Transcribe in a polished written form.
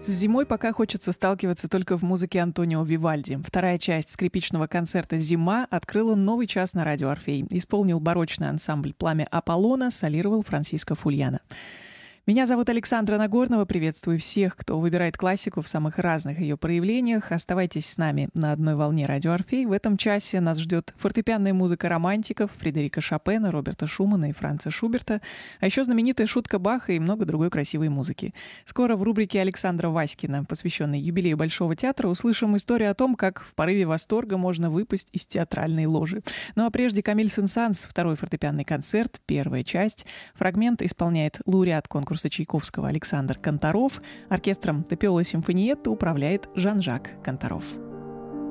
С зимой пока хочется сталкиваться только в музыке Антонио Вивальди. Вторая часть скрипичного концерта «Зима» открыла новый час на радио «Орфей». Исполнил барочный ансамбль «Пламя Аполлона», солировал Франциско Фульяно. Меня зовут Александра Нагорнова. Приветствую всех, кто выбирает классику в самых разных ее проявлениях. Оставайтесь с нами на одной волне радио «Орфей». В этом часе нас ждет фортепианная музыка романтиков Фредерика Шопена, Роберта Шумана и Франца Шуберта, а еще знаменитая шутка Баха и много другой красивой музыки. Скоро в рубрике Александра Васькина, посвященной юбилею Большого театра, услышим историю о том, как в порыве восторга можно выпасть из театральной ложи. Ну а прежде Камиль Сен-Санс, второй фортепианный концерт, первая часть. Фрагмент исполняет лауреат конкурса Чайковского Александр Канторов. Оркестром Тапиола Симфониетто управляет Жан-Жак Канторов.